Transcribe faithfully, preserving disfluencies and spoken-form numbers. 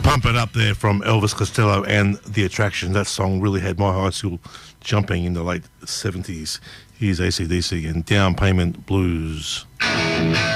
Pump It Up there from Elvis Costello and The Attraction. That song really had my high school jumping in the late seventies. Here's A C D C and Down Payment Blues.